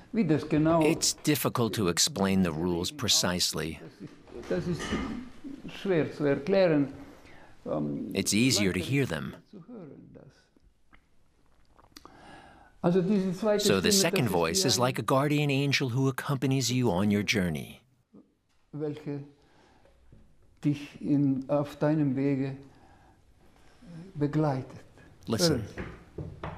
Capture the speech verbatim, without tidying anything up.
Wie das genau It's difficult to explain the rules precisely. das ist schwer zu erklären. Ähm, It's easier to leichter hear them. zu hören, das. Also diese zweite So the Stimme, second das ist voice wie is eine, like a guardian angel who accompanies you on your journey. welche dich in, auf deinem Wege begleitet. Listen. Hören Sie.